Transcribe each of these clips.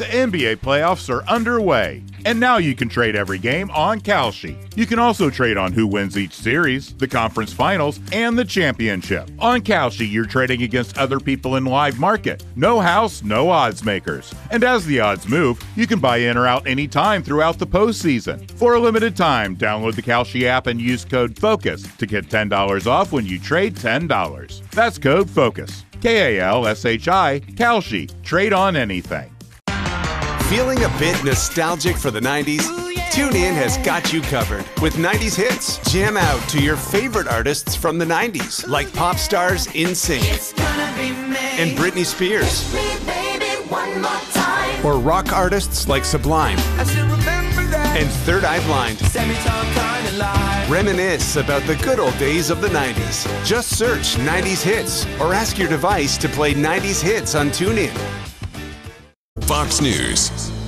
The NBA playoffs are underway, and now you can trade every game on Kalshi. You can also trade on who wins each series, the conference finals, and the championship. On Kalshi, you're trading against other people in live market. No house, no odds makers. And as the odds move, you can buy in or out anytime throughout the postseason. For a limited time, download the Kalshi app and use code FOCUS to get $10 off when you trade $10. That's code FOCUS. Kalshi, Kalshi. Trade on anything. Feeling a bit nostalgic for the 90s? TuneIn has got you covered with 90s hits. Jam out to your favorite artists from the 90s, like pop stars NSYNC and Britney Spears. Or rock artists like Sublime and Third Eye Blind. Reminisce about the good old days of the 90s. Just search 90s hits or ask your device to play 90s hits on TuneIn. Fox News.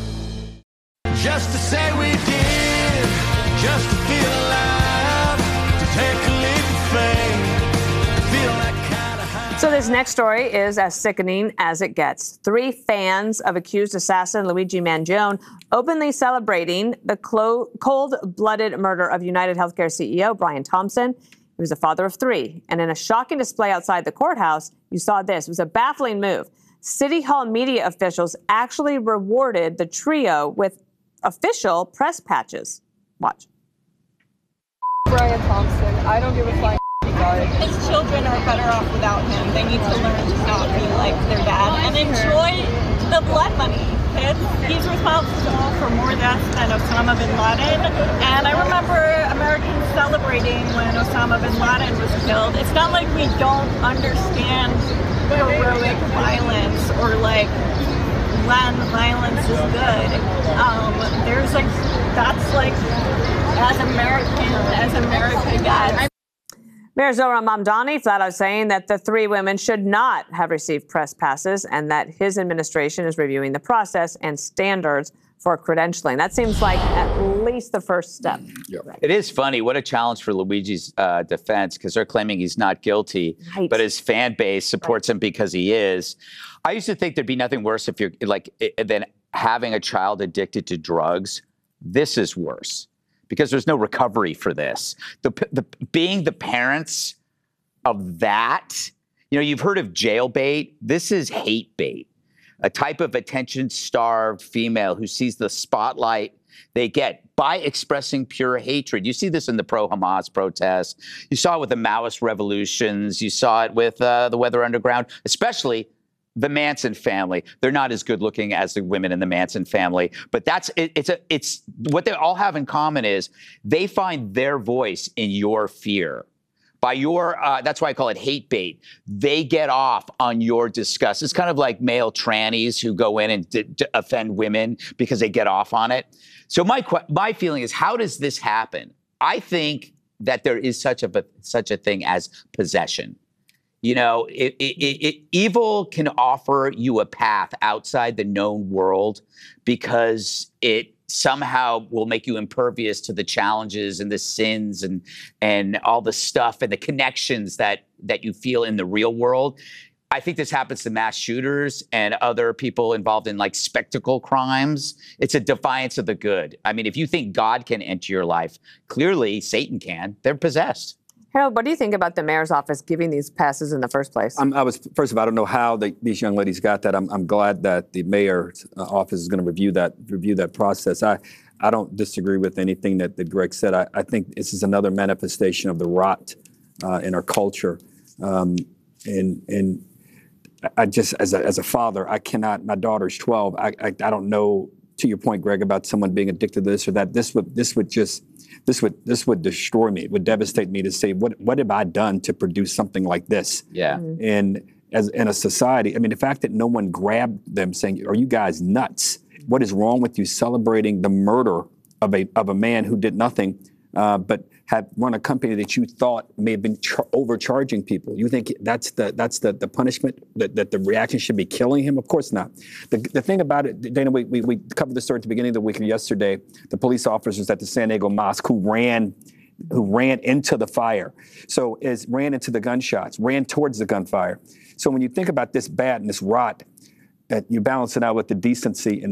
Just to say we did, just to feel alive, to take a leap of faith, feel that kind of high. So this next story is as sickening as it gets. 3 fans of accused assassin Luigi Mangione openly celebrating the cold-blooded murder of United Healthcare CEO Brian Thompson. He was a father of 3. And in a shocking display outside the courthouse, you saw this. It was a baffling move. City Hall media officials actually rewarded the trio with official press patches. Watch. Brian Thompson, I don't give a flying regard. His children are better off without him. They need to learn to not be like their dad and enjoy the blood money. He's responsible for more deaths than Osama bin Laden. And I remember Americans celebrating when Osama bin Laden was killed. It's not like we don't understand heroic violence or like when violence is good. There's like, that's like, as America gets. Mayor Zohran Mamdani flat out saying that the 3 women should not have received press passes and that his administration is reviewing the process and standards for credentialing. That seems like at least the first step. Yep. It is funny. What a challenge for Luigi's defense, because they're claiming he's not guilty, right, but his fan base supports him because he is. I used to think there'd be nothing worse if you're like than having a child addicted to drugs. This is worse because there's no recovery for this. Being the parents of that, you know, you've heard of jail bait. This is hate bait. A type of attention-starved female who sees the spotlight they get by expressing pure hatred. You see this in the pro-Hamas protests. You saw it with the Maoist revolutions. You saw it with the Weather Underground, especially the Manson family. They're not as good-looking as the women in the Manson family, but it's what they all have in common is they find their voice in your fear. By your, that's why I call it hate bait. They get off on your disgust. It's kind of like male trannies who go in and offend women because they get off on it. So my feeling is, how does this happen? I think that there is such a thing as possession. You know, evil can offer you a path outside the known world because it somehow will make you impervious to the challenges and the sins and all the stuff and the connections that you feel in the real world. I think this happens to mass shooters and other people involved in like spectacle crimes. It's a defiance of the good. I mean, if you think God can enter your life, clearly Satan can. They're possessed. Harold, what do you think about the mayor's office giving these passes in the first place? First of all, I don't know how these young ladies got that. I'm glad that the mayor's office is going to review that process. I don't disagree with anything that Greg said. I think this is another manifestation of the rot in our culture. And I just, as a father, I cannot. My daughter's 12. I don't know. To your point, Greg, about someone being addicted to this or that, this would destroy me. It would devastate me to say, what have I done to produce something like this? Yeah. Mm-hmm. And as in a society, I mean, the fact that no one grabbed them saying, "Are you guys nuts? What is wrong with you celebrating the murder of a man who did nothing, but had run a company that you thought may have been overcharging people? You think that's the punishment, that the reaction should be killing him? Of course not. The thing about it, Dana, we covered the story at the beginning of the week or yesterday. The police officers at the San Diego Mosque who ran into the fire, ran into the gunshots, ran towards the gunfire. So when you think about this bad and this rot, you balance it out with the decency and